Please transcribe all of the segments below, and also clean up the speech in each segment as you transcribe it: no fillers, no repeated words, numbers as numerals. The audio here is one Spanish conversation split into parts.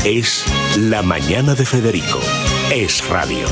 Es La Mañana de Federico. Es radio.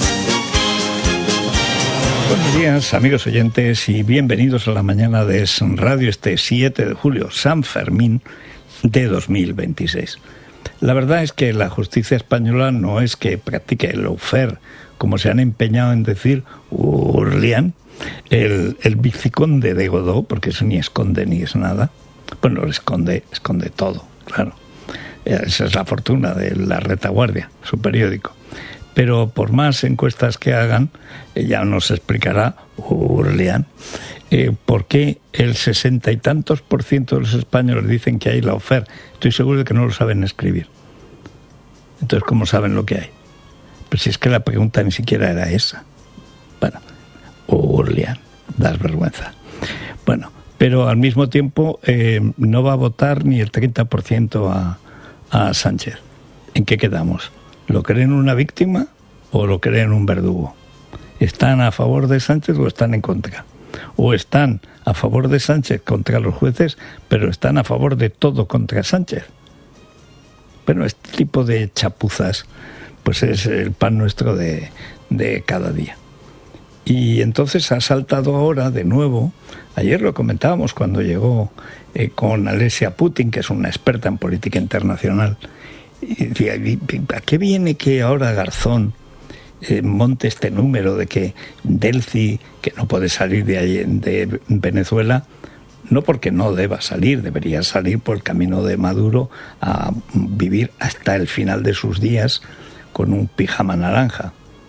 Buenos días, amigos oyentes, y bienvenidos a La Mañana de Es Radio, este 7 de julio, San Fermín de 2026. La verdad es que la justicia española no es que practique el lawfare, como se han empeñado en decir Urlián, el vizconde de Godó, porque eso ni esconde ni es nada. Bueno, esconde todo, claro. Esa es la fortuna de La Retaguardia, su periódico. Pero por más encuestas que hagan, ya nos explicará Urlián por qué el 60 y tantos % de los españoles dicen que hay lawfare. Estoy seguro de que no lo saben escribir. Entonces, ¿cómo saben lo que hay? Pues si es que la pregunta ni siquiera era esa. Bueno, Urlián, das vergüenza. Bueno, pero al mismo tiempo no va a votar ni el 30% a Sánchez. ¿En qué quedamos? ¿Lo creen una víctima o lo creen un verdugo? ¿Están a favor de Sánchez o están en contra? ¿O están a favor de Sánchez contra los jueces, pero están a favor de todo contra Sánchez? Bueno, este tipo de chapuzas pues es el pan nuestro de cada día. Y entonces ha saltado ahora de nuevo, ayer lo comentábamos cuando llegó con Alessia Putin, que es una experta en política internacional, y decía, ¿a qué viene que ahora Garzón monte este número de que Delcy, que no puede salir de Venezuela, no porque no deba salir, debería salir por el camino de Maduro a vivir hasta el final de sus días con un pijama naranja?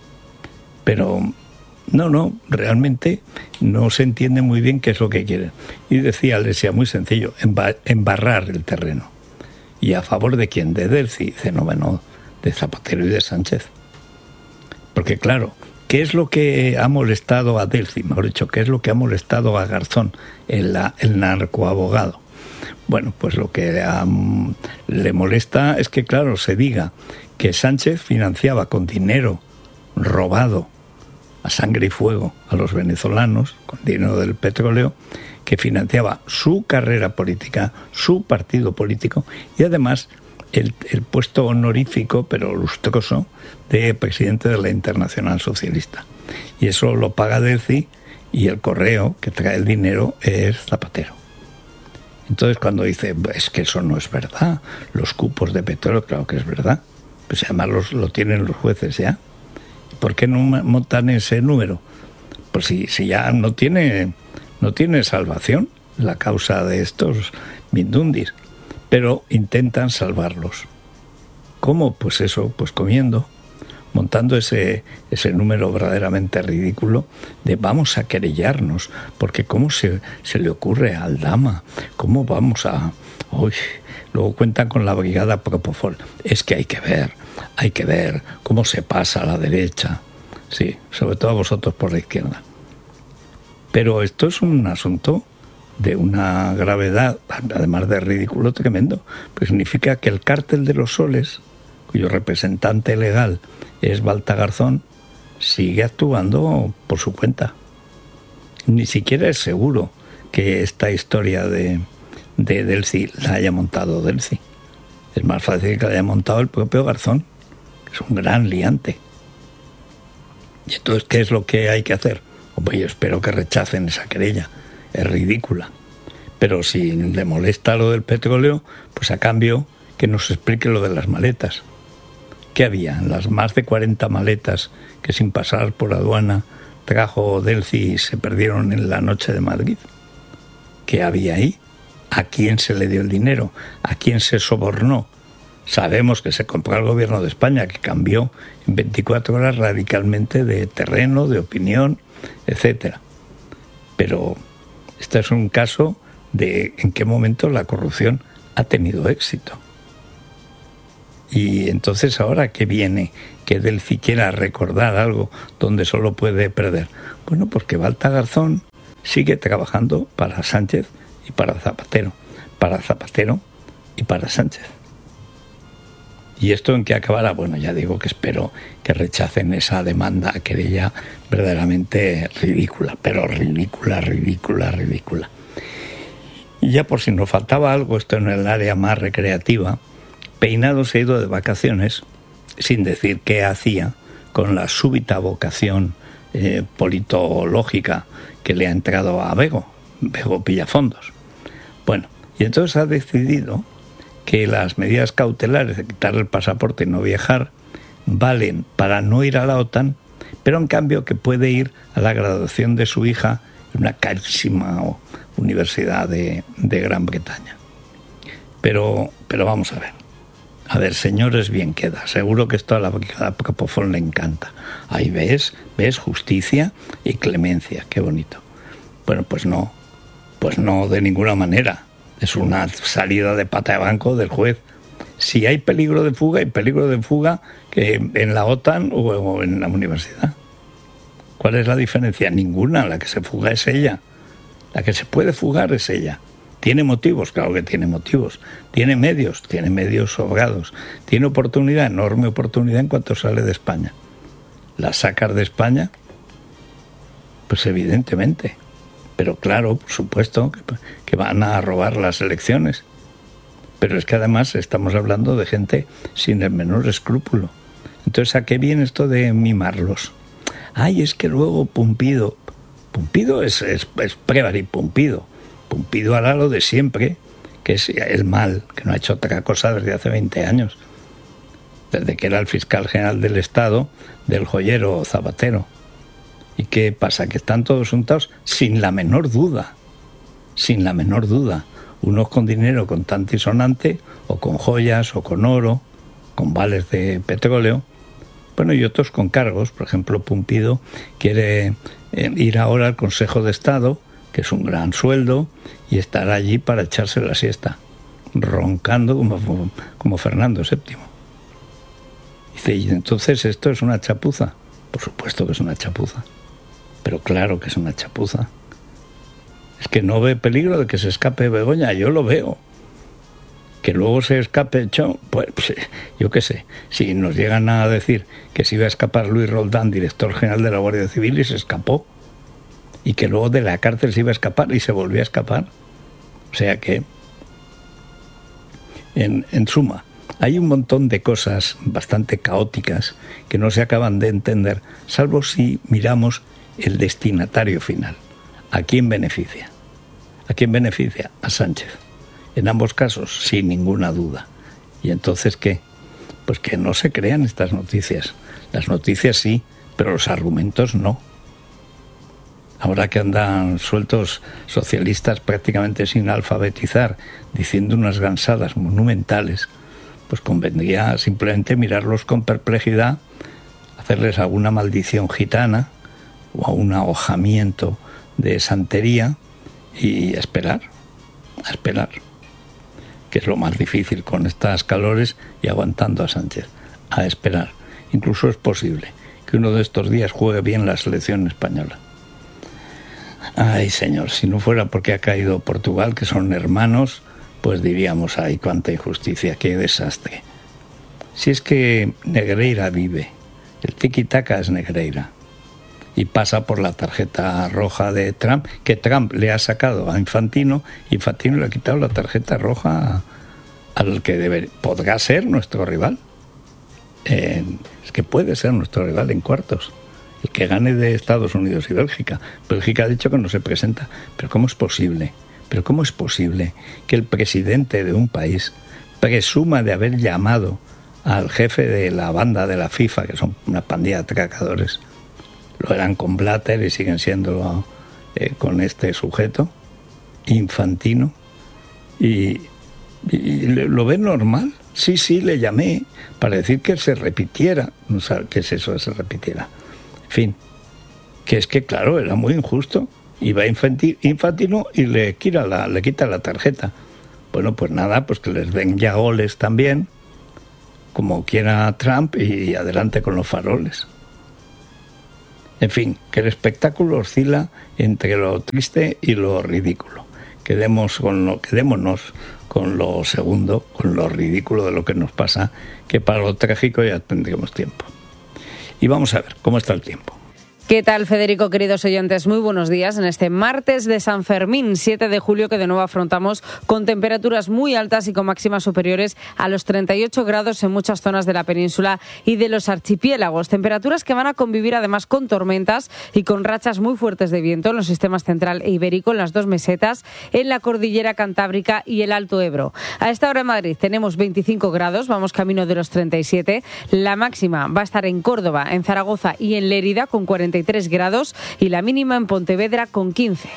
Pero no, realmente no se entiende muy bien qué es lo que quieren. Y decía Alessia, muy sencillo, embarrar el terreno. ¿Y a favor de quién? ¿De Delcy? Dice, no, de Zapatero y de Sánchez. Porque claro, ¿qué es lo que ha molestado a Delcy? Mejor dicho, ¿qué es lo que ha molestado a Garzón, el narcoabogado? Bueno, pues lo que le molesta es que, claro, se diga que Sánchez financiaba con dinero robado a sangre y fuego a los venezolanos, con dinero del petróleo, que financiaba su carrera política, su partido político, y además el puesto honorífico, pero lustroso, de presidente de la Internacional Socialista. Y eso lo paga Delcy, y el correo que trae el dinero es Zapatero. Entonces cuando dice, es que eso no es verdad, los cupos de petróleo, claro que es verdad, pues además lo tienen los jueces ya. ¿Por qué no montan ese número? Pues si ya no tiene salvación la causa de estos mindundis, pero intentan salvarlos. ¿Cómo? Pues eso, pues comiendo, montando ese número verdaderamente ridículo de vamos a querellarnos, porque ¿cómo se le ocurre a Aldama? ¿Cómo vamos a...? Uy, luego cuentan con la brigada Propofol. Es que hay que ver cómo se pasa a la derecha. Sí, sobre todo a vosotros por la izquierda. Pero esto es un asunto de una gravedad, además de ridículo, tremendo. Pues significa que el cártel de los soles, cuyo representante legal es Balta Garzón, sigue actuando por su cuenta. Ni siquiera es seguro que esta historia de Delcy la haya montado Delcy. Es más fácil que la haya montado el propio Garzón, que es un gran liante. Y entonces, ¿qué es lo que hay que hacer? Hombre, yo espero que rechacen esa querella. Es ridícula. Pero si le molesta lo del petróleo, pues a cambio que nos explique lo de las maletas. ¿Qué había? Las más de 40 maletas que sin pasar por aduana trajo Delcy y se perdieron en la noche de Madrid. ¿Qué había ahí? ¿A quién se le dio el dinero? ¿A quién se sobornó? Sabemos que se compró al gobierno de España, que cambió en 24 horas radicalmente de terreno, de opinión, etcétera. Pero este es un caso de en qué momento la corrupción ha tenido éxito. Y entonces ahora que viene que Delcy quiera recordar algo donde solo puede perder. Bueno, porque Balta Garzón sigue trabajando para Sánchez y para Zapatero y para Sánchez. ¿Y esto en qué acabará? Bueno, ya digo que espero que rechacen esa demanda, querella verdaderamente ridícula, pero ridícula. Y ya por si nos faltaba algo, esto en el área más recreativa, Peinado se ha ido de vacaciones, sin decir qué hacía, con la súbita vocación politológica que le ha entrado a Bego Pillafondos. Bueno, y entonces ha decidido que las medidas cautelares de quitarle el pasaporte y no viajar valen para no ir a la OTAN, pero en cambio que puede ir a la graduación de su hija en una carísima universidad de Gran Bretaña. Pero vamos a ver. A ver, señores, bien queda. Seguro que esto a la Capofón le encanta. Ahí ves justicia y clemencia. Qué bonito. Bueno, pues no de ninguna manera. Es una salida de pata de banco del juez. Si hay peligro de fuga, hay peligro de fuga que en la OTAN o en la universidad. ¿Cuál es la diferencia? Ninguna. La que se fuga es ella. La que se puede fugar es ella. ¿Tiene motivos? Claro que tiene motivos. ¿Tiene medios sobrados. ¿Tiene oportunidad? Enorme oportunidad en cuanto sale de España. ¿La sacas de España? Pues evidentemente. Pero claro, por supuesto, que van a robar las elecciones. Pero es que además estamos hablando de gente sin el menor escrúpulo. Entonces, ¿a qué viene esto de mimarlos? Ay, es que luego Pumpido es prevaripumpido. Pumpido hará lo de siempre, que es el mal, que no ha hecho otra cosa desde hace 20 años, desde que era el fiscal general del Estado del joyero Zapatero. ¿Y qué pasa? Que están todos juntados sin la menor duda, unos con dinero contante y sonante, o con joyas, o con oro, con vales de petróleo, bueno, y otros con cargos. Por ejemplo, Pumpido quiere ir ahora al Consejo de Estado, que es un gran sueldo, y estar allí para echarse la siesta, roncando como Fernando VII. Dice, y entonces esto es una chapuza. Por supuesto que es una chapuza, pero claro que es una chapuza. Es que no ve peligro de que se escape Begoña, yo lo veo. Que luego se escape, pues yo qué sé, si nos llegan a decir que se iba a escapar Luis Roldán, director general de la Guardia Civil, y se escapó, y que luego de la cárcel se iba a escapar y se volvió a escapar. O sea que, en suma, hay un montón de cosas bastante caóticas que no se acaban de entender, salvo si miramos el destinatario final. ¿A quién beneficia? ¿A quién beneficia? A Sánchez. En ambos casos, sin ninguna duda. ¿Y entonces qué? Pues que no se crean estas noticias. Las noticias sí, pero los argumentos no. Ahora que andan sueltos socialistas prácticamente sin alfabetizar, diciendo unas gansadas monumentales, pues convendría simplemente mirarlos con perplejidad, hacerles alguna maldición gitana o un ahojamiento de santería y a esperar, que es lo más difícil con estas calores y aguantando a Sánchez, a esperar. Incluso es posible que uno de estos días juegue bien la selección española. Ay, señor, si no fuera porque ha caído Portugal, que son hermanos, pues diríamos, ay, cuánta injusticia, qué desastre. Si es que Negreira vive, el tiki-taka es Negreira, y pasa por la tarjeta roja de Trump, que Trump le ha sacado a Infantino, y Infantino le ha quitado la tarjeta roja al que podrá ser nuestro rival. Es que puede ser nuestro rival en cuartos. El que gane de Estados Unidos y Bélgica. Bélgica ha dicho que no se presenta. ¿Pero cómo es posible? Que el presidente de un país presuma de haber llamado al jefe de la banda de la FIFA, que son una pandilla de atracadores? Lo eran con Blatter y siguen siendo con este sujeto, Infantino. Y ¿lo ven normal? Sí, le llamé para decir que se repitiera. No sé qué es eso de se repitiera. En fin, que es que claro, era muy injusto. Y va Infantino y le quita la tarjeta. Bueno, pues nada, pues que les den ya goles también, como quiera Trump, y adelante con los faroles. En fin, que el espectáculo oscila entre lo triste y lo ridículo. Quedémonos con lo segundo, con lo ridículo de lo que nos pasa, que para lo trágico ya tendremos tiempo. Y vamos a ver cómo está el tiempo. ¿Qué tal, Federico, queridos oyentes? Muy buenos días en este martes de San Fermín, 7 de julio, que de nuevo afrontamos con temperaturas muy altas y con máximas superiores a los 38 grados en muchas zonas de la península y de los archipiélagos. Temperaturas que van a convivir además con tormentas y con rachas muy fuertes de viento en los sistemas central e ibérico, en las dos mesetas, en la cordillera cantábrica y el Alto Ebro. A esta hora en Madrid tenemos 25 grados, vamos camino de los 37. La máxima va a estar en Córdoba, en Zaragoza y en Lérida con 43 grados y la mínima en Pontevedra con 15.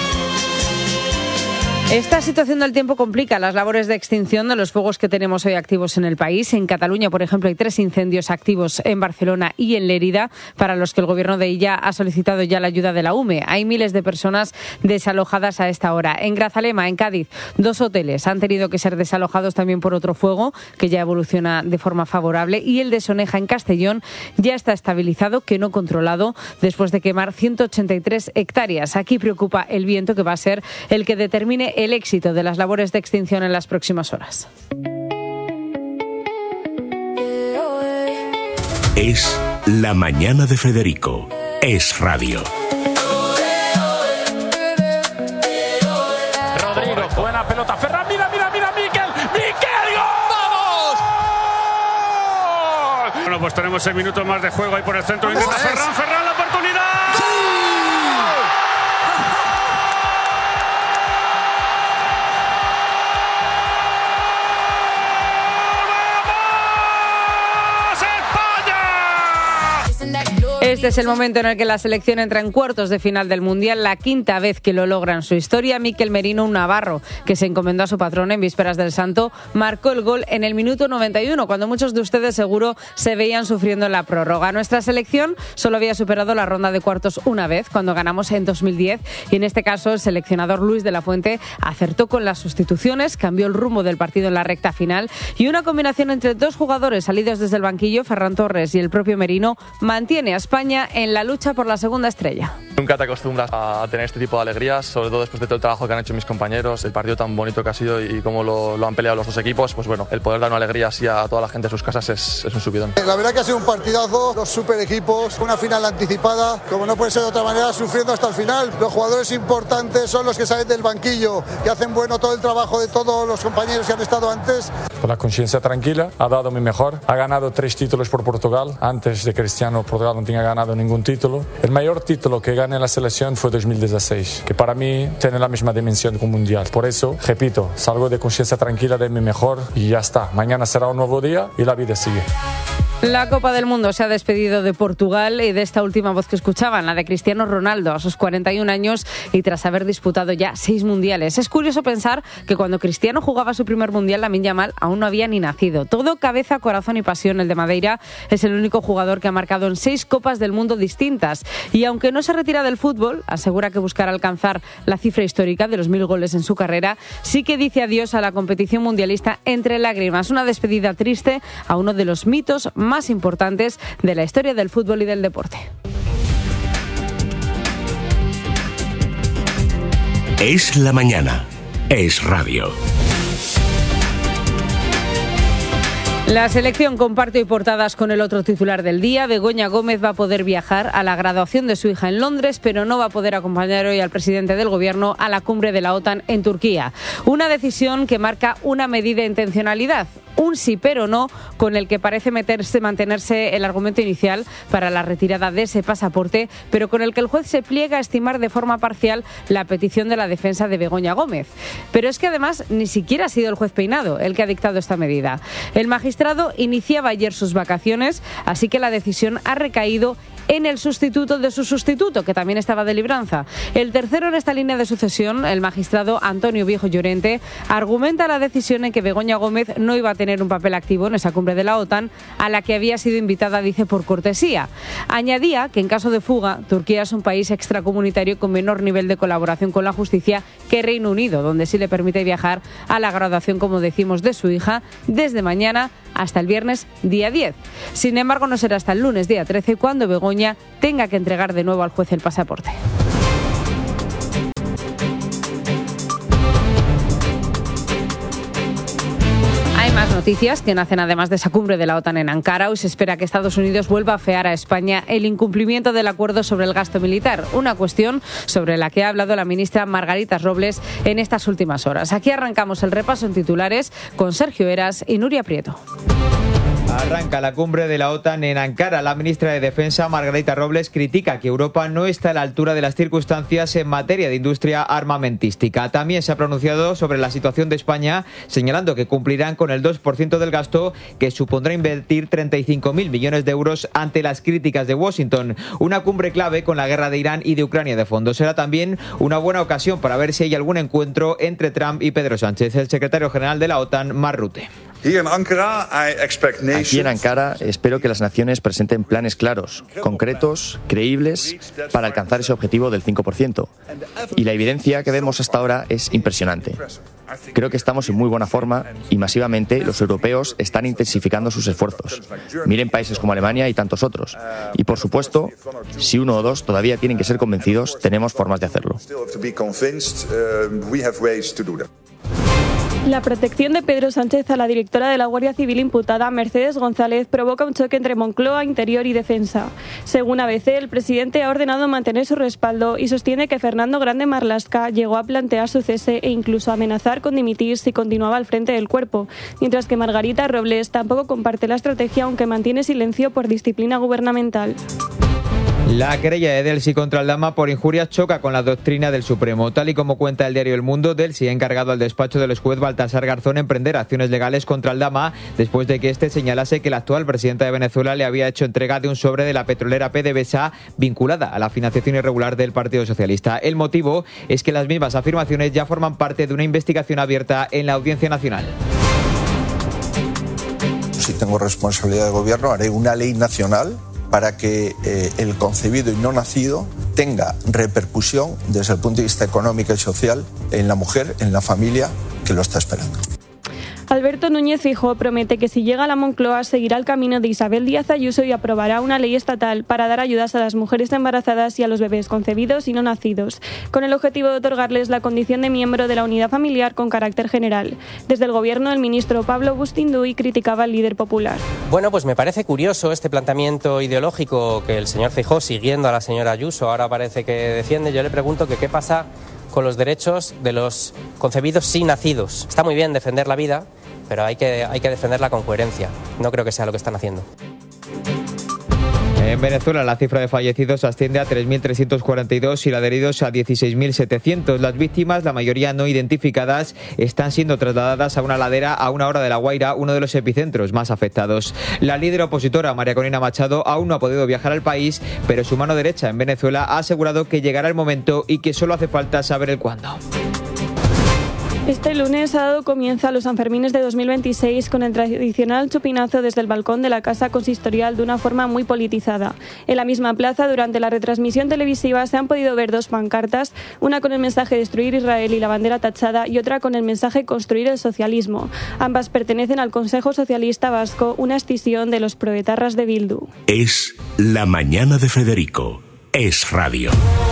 Esta situación del tiempo complica las labores de extinción de los fuegos que tenemos hoy activos en el país. En Cataluña, por ejemplo, hay 3 incendios activos en Barcelona y en Lérida, para los que el gobierno de Illa ha solicitado ya la ayuda de la UME. Hay miles de personas desalojadas a esta hora. En Grazalema, en Cádiz, 2 hoteles han tenido que ser desalojados también por otro fuego que ya evoluciona de forma favorable. Y el de Soneja, en Castellón, ya está estabilizado, que no controlado, después de quemar 183 hectáreas. Aquí preocupa el viento, que va a ser el que determine el éxito de las labores de extinción en las próximas horas. Es la mañana de Federico. Es radio. Rodrigo, buena pelota. Ferran, mira, Miquel. ¡Vamos! Bueno, pues tenemos 6 minutos más de juego ahí por el centro. Intenta Ferran, la oportunidad. Este es el momento en el que la selección entra en cuartos de final del Mundial, la 5ª vez que lo logra en su historia. Mikel Merino, un navarro que se encomendó a su patrón en vísperas del Santo, marcó el gol en el minuto 91, cuando muchos de ustedes seguro se veían sufriendo en la prórroga. Nuestra selección solo había superado la ronda de cuartos una vez, cuando ganamos en 2010, y en este caso el seleccionador Luis de la Fuente acertó con las sustituciones, cambió el rumbo del partido en la recta final, y una combinación entre 2 jugadores salidos desde el banquillo, Ferran Torres y el propio Merino, mantiene a España en la lucha por la segunda estrella. Nunca te acostumbras a tener este tipo de alegrías, sobre todo después de todo el trabajo que han hecho mis compañeros, el partido tan bonito que ha sido y cómo lo han peleado los dos equipos. Pues bueno, el poder dar una alegría así a toda la gente de sus casas es un subidón. La verdad que ha sido un partidazo, 2 super equipos, una final anticipada, como no puede ser de otra manera, sufriendo hasta el final. Los jugadores importantes son los que salen del banquillo, que hacen bueno todo el trabajo de todos los compañeros que han estado antes. Con la conciencia tranquila, ha dado mi mejor, ha ganado 3 títulos por Portugal. Antes de Cristiano, Portugal no tenía ganado ningún título. El mayor título que gané en la selección fue 2016, que para mí tiene la misma dimensión que un mundial. Por eso, repito, salgo de conciencia tranquila, de mi mejor y ya está. Mañana será un nuevo día y la vida sigue. La Copa del Mundo se ha despedido de Portugal y de esta última voz que escuchaban, la de Cristiano Ronaldo, a sus 41 años y tras haber disputado ya 6 mundiales. Es curioso pensar que cuando Cristiano jugaba su primer mundial, Lamine Yamal aún no había ni nacido. Todo cabeza, corazón y pasión. El de Madeira es el único jugador que ha marcado en 6 Copas del Mundo distintas. Y aunque no se retira del fútbol, asegura que buscará alcanzar la cifra histórica de los 1000 goles en su carrera. Sí que dice adiós a la competición mundialista entre lágrimas. Una despedida triste a uno de los mitos más importantes de la historia del fútbol y del deporte. Es la mañana. Es radio. La selección comparte hoy portadas con el otro titular del día. Begoña Gómez va a poder viajar a la graduación de su hija en Londres, pero no va a poder acompañar hoy al presidente del gobierno a la cumbre de la OTAN en Turquía. Una decisión que marca una medida de intencionalidad. Un sí pero no, con el que parece mantenerse el argumento inicial para la retirada de ese pasaporte, pero con el que el juez se pliega a estimar de forma parcial la petición de la defensa de Begoña Gómez. Pero es que además ni siquiera ha sido el juez Peinado el que ha dictado esta medida. El magistrado iniciaba ayer sus vacaciones, así que la decisión ha recaído en el sustituto de su sustituto, que también estaba de libranza. El tercero en esta línea de sucesión, el magistrado Antonio Viejo Llorente, argumenta la decisión en que Begoña Gómez no iba a tener un papel activo en esa cumbre de la OTAN, a la que había sido invitada, dice, por cortesía. Añadía que en caso de fuga, Turquía es un país extracomunitario con menor nivel de colaboración con la justicia que Reino Unido, donde sí le permite viajar a la graduación, como decimos, de su hija, desde mañana hasta el viernes día 10. Sin embargo, no será hasta el lunes día 13 cuando Begoña tenga que entregar de nuevo al juez el pasaporte. Hay más noticias. noticias que nacen además de esa cumbre de la OTAN en Ankara. Hoy se espera que Estados Unidos vuelva a afear a España el incumplimiento del acuerdo sobre el gasto militar, una cuestión sobre la que ha hablado la ministra Margarita Robles en estas últimas horas. Aquí arrancamos el repaso en titulares con Sergio Heras y Nuria Prieto. Arranca la cumbre de la OTAN en Ankara. La ministra de Defensa, Margarita Robles, critica que Europa no está a la altura de las circunstancias en materia de industria armamentística. También se ha pronunciado sobre la situación de España, señalando que cumplirán con el 2% del gasto, que supondrá invertir 35.000 millones de euros ante las críticas de Washington. Una cumbre clave con la guerra de Irán y de Ucrania de fondo. Será también una buena ocasión para ver si hay algún encuentro entre Trump y Pedro Sánchez. El secretario general de la OTAN, Mark Rutte. Aquí en Ankara espero que las naciones presenten planes claros, concretos, creíbles, para alcanzar ese objetivo del 5%. Y la evidencia que vemos hasta ahora es impresionante. Creo que estamos en muy buena forma y masivamente los europeos están intensificando sus esfuerzos. Miren países como Alemania y tantos otros. Y por supuesto, si uno o dos todavía tienen que ser convencidos, tenemos formas de hacerlo. La protección de Pedro Sánchez a la directora de la Guardia Civil imputada, Mercedes González, provoca un choque entre Moncloa, Interior y Defensa. Según ABC, el presidente ha ordenado mantener su respaldo y sostiene que Fernando Grande Marlaska llegó a plantear su cese e incluso amenazar con dimitir si continuaba al frente del cuerpo, mientras que Margarita Robles tampoco comparte la estrategia, aunque mantiene silencio por disciplina gubernamental. La querella de Delcy contra Aldama por injurias choca con la doctrina del Supremo. Tal y como cuenta el diario El Mundo, Delcy ha encargado al despacho del juez Baltasar Garzón emprender acciones legales contra Aldama después de que éste señalase que la actual presidenta de Venezuela le había hecho entrega de un sobre de la petrolera PDVSA vinculada a la financiación irregular del Partido Socialista. El motivo es que las mismas afirmaciones ya forman parte de una investigación abierta en la Audiencia Nacional. Si tengo responsabilidad de gobierno, haré una ley nacional para que el concebido y no nacido tenga repercusión desde el punto de vista económico y social en la mujer, en la familia que lo está esperando. Alberto Núñez Feijóo promete que si llega a la Moncloa seguirá el camino de Isabel Díaz Ayuso y aprobará una ley estatal para dar ayudas a las mujeres embarazadas y a los bebés concebidos y no nacidos, con el objetivo de otorgarles la condición de miembro de la unidad familiar con carácter general. Desde el gobierno, el ministro Pablo Bustinduy criticaba al líder popular. Bueno, pues me parece curioso este planteamiento ideológico que el señor Feijóo, siguiendo a la señora Ayuso, ahora parece que defiende. Yo le pregunto que qué pasa con los derechos de los concebidos sin nacidos. Está muy bien defender la vida, pero hay que defenderla con coherencia. No creo que sea lo que están haciendo. En Venezuela la cifra de fallecidos asciende a 3.342 y la de heridos a 16.700. Las víctimas, la mayoría no identificadas, están siendo trasladadas a una ladera a una hora de La Guaira, uno de los epicentros más afectados. La líder opositora, María Corina Machado, aún no ha podido viajar al país, pero su mano derecha en Venezuela ha asegurado que llegará el momento y que solo hace falta saber el cuándo. Este lunes ha dado comienzo a los Sanfermines de 2026 con el tradicional chupinazo desde el balcón de la Casa Consistorial de una forma muy politizada. En la misma plaza, durante la retransmisión televisiva, se han podido ver dos pancartas, una con el mensaje Destruir Israel y la bandera tachada y otra con el mensaje Construir el socialismo. Ambas pertenecen al Consejo Socialista Vasco, una escisión de los proetarras de Bildu. Es La Mañana de Federico. Es radio.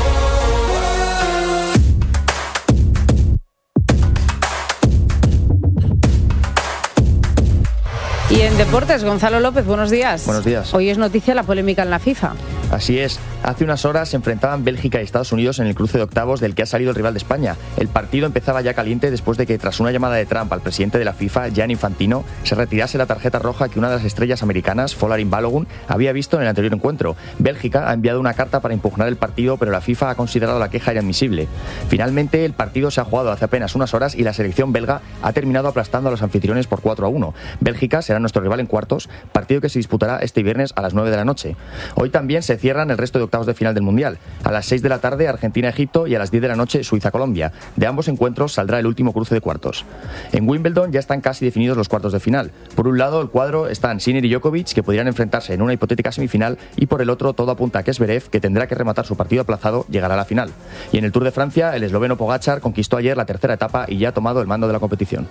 Y en deportes, Gonzalo López, buenos días. Buenos días. Hoy es noticia la polémica en la FIFA. Así es. Hace unas horas se enfrentaban Bélgica y Estados Unidos en el cruce de octavos del que ha salido el rival de España. El partido empezaba ya caliente después de que, tras una llamada de Trump al presidente de la FIFA, Gianni Infantino, se retirase la tarjeta roja que una de las estrellas americanas, Folarin Balogun, había visto en el anterior encuentro. Bélgica ha enviado una carta para impugnar el partido, pero la FIFA ha considerado la queja inadmisible. Finalmente, el partido se ha jugado hace apenas unas horas y la selección belga ha terminado aplastando a los anfitriones por 4-1. Bélgica será nuestro rival en cuartos, partido que se disputará este viernes a las 9 de la noche. Hoy también se cierran el resto de octavos de final del Mundial. A las 6 de la tarde Argentina-Egipto y a las 10 de la noche Suiza-Colombia. De ambos encuentros saldrá el último cruce de cuartos. En Wimbledon ya están casi definidos los cuartos de final. Por un lado, el cuadro están Sinner y Djokovic, que podrían enfrentarse en una hipotética semifinal, y por el otro todo apunta a que Zverev, que tendrá que rematar su partido aplazado, llegará a la final. Y en el Tour de Francia, el esloveno Pogačar conquistó ayer la tercera etapa y ya ha tomado el mando de la competición.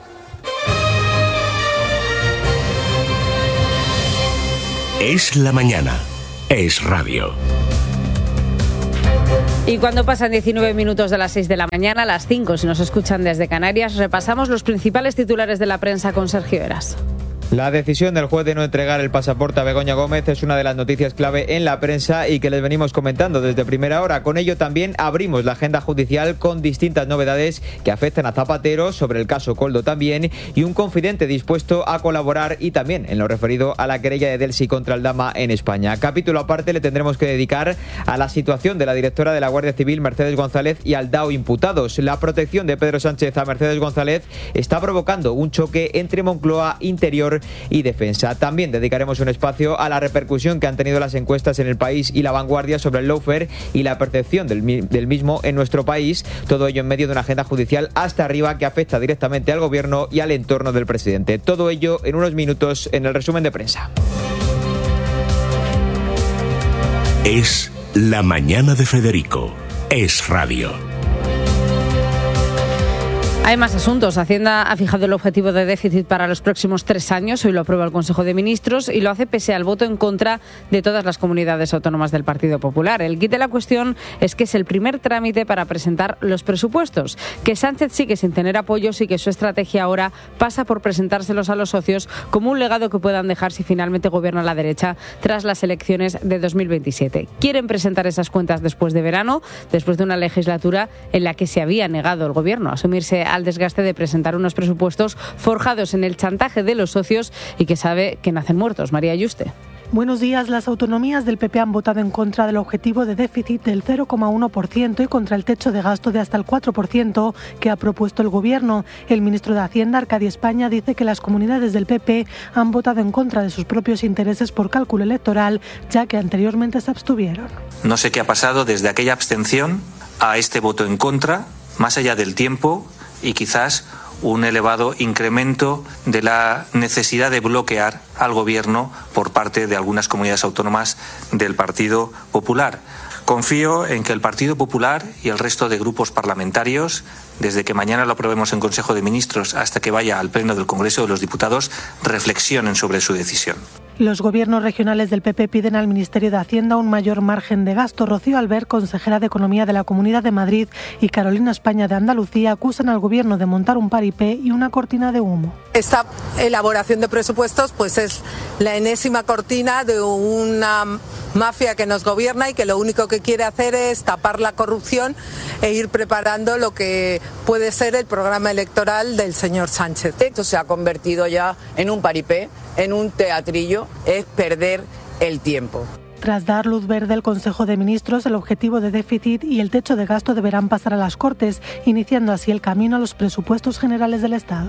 Es la mañana. Es radio. Y cuando pasan 19 minutos de las 6 de la mañana, a las 5, si nos escuchan desde Canarias, repasamos los principales titulares de la prensa con Sergio Heras. La decisión del juez de no entregar el pasaporte a Begoña Gómez es una de las noticias clave en la prensa y que les venimos comentando desde primera hora. Con ello también abrimos la agenda judicial con distintas novedades que afectan a Zapatero, sobre el caso Koldo también, y un confidente dispuesto a colaborar, y también en lo referido a la querella de Delsi contra Aldama en España. Capítulo aparte le tendremos que dedicar a la situación de la directora de la Guardia Civil, Mercedes González, y al DAO imputados. La protección de Pedro Sánchez a Mercedes González está provocando un choque entre Moncloa, Interior y Defensa. También dedicaremos un espacio a la repercusión que han tenido las encuestas en El País y La Vanguardia sobre el lawfare y la percepción del mismo en nuestro país. Todo ello en medio de una agenda judicial hasta arriba que afecta directamente al gobierno y al entorno del presidente. Todo ello en unos minutos en el resumen de prensa. Es La Mañana de Federico. Es Radio. Hay más asuntos. Hacienda ha fijado el objetivo de déficit para los próximos 3 años. Hoy lo aprueba el Consejo de Ministros y lo hace pese al voto en contra de todas las comunidades autónomas del Partido Popular. El quid de la cuestión es que es el primer trámite para presentar los presupuestos, que Sánchez sigue sin tener apoyos y que su estrategia ahora pasa por presentárselos a los socios como un legado que puedan dejar si finalmente gobierna la derecha tras las elecciones de 2027. Quieren presentar esas cuentas después de verano, después de una legislatura en la que se había negado el gobierno a asumirse al desgaste de presentar unos presupuestos forjados en el chantaje de los socios y que sabe que nacen muertos. María Yuste. Buenos días. Las autonomías del PP han votado en contra del objetivo de déficit del 0,1% y contra el techo de gasto de hasta el 4% que ha propuesto el Gobierno. El ministro de Hacienda, Arcadio España, dice que las comunidades del PP han votado en contra de sus propios intereses por cálculo electoral, ya que anteriormente se abstuvieron. No sé qué ha pasado desde aquella abstención a este voto en contra, más allá del tiempo y quizás un elevado incremento de la necesidad de bloquear al gobierno por parte de algunas comunidades autónomas del Partido Popular. Confío en que el Partido Popular y el resto de grupos parlamentarios, desde que mañana lo aprobemos en Consejo de Ministros hasta que vaya al Pleno del Congreso de los Diputados, reflexionen sobre su decisión. Los gobiernos regionales del PP piden al Ministerio de Hacienda un mayor margen de gasto. Rocío Albert, consejera de Economía de la Comunidad de Madrid, y Carolina España de Andalucía acusan al gobierno de montar un paripé y una cortina de humo. Esta elaboración de presupuestos pues es la enésima cortina de una mafia que nos gobierna y que lo único que quiere hacer es tapar la corrupción e ir preparando lo que puede ser el programa electoral del señor Sánchez. Esto se ha convertido ya en un paripé, en un teatrillo, es perder el tiempo. Tras dar luz verde al Consejo de Ministros, el objetivo de déficit y el techo de gasto deberán pasar a las Cortes, iniciando así el camino a los presupuestos generales del Estado.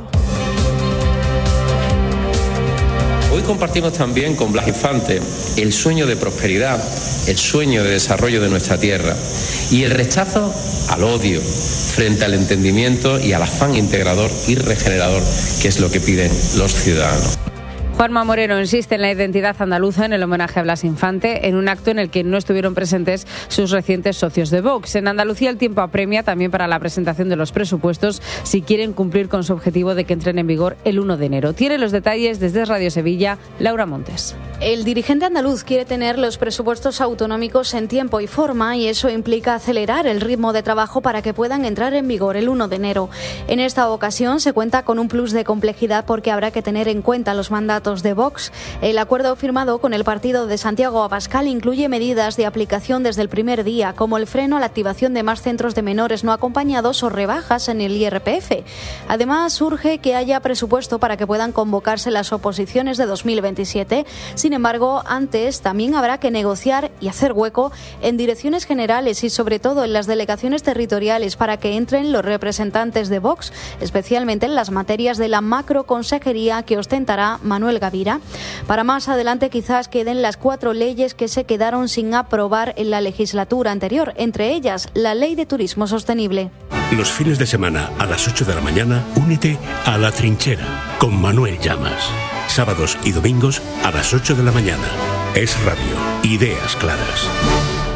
Hoy compartimos también con Blas Infante el sueño de prosperidad, el sueño de desarrollo de nuestra tierra y el rechazo al odio frente al entendimiento y al afán integrador y regenerador, que es lo que piden los ciudadanos. Juanma Moreno insiste en la identidad andaluza en el homenaje a Blas Infante, en un acto en el que no estuvieron presentes sus recientes socios de Vox. En Andalucía el tiempo apremia también para la presentación de los presupuestos si quieren cumplir con su objetivo de que entren en vigor el 1 de enero. Tiene los detalles desde Radio Sevilla, Laura Montes. El dirigente andaluz quiere tener los presupuestos autonómicos en tiempo y forma y eso implica acelerar el ritmo de trabajo para que puedan entrar en vigor el 1 de enero. En esta ocasión se cuenta con un plus de complejidad porque habrá que tener en cuenta los mandatos de Vox. El acuerdo firmado con el partido de Santiago Abascal incluye medidas de aplicación desde el primer día, como el freno a la activación de más centros de menores no acompañados o rebajas en el IRPF. Además, surge que haya presupuesto para que puedan convocarse las oposiciones de 2027. Sin embargo, antes también habrá que negociar y hacer hueco en direcciones generales y sobre todo en las delegaciones territoriales para que entren los representantes de Vox, especialmente en las materias de la macroconsejería que ostentará Manuel Gavira. Para más adelante quizás queden las 4 leyes que se quedaron sin aprobar en la legislatura anterior, entre ellas la Ley de Turismo Sostenible. Los fines de semana a las 8 de la mañana, únete a La Trinchera con Manuel Llamas. Sábados y domingos a las 8 de la mañana. Es Radio. Ideas claras.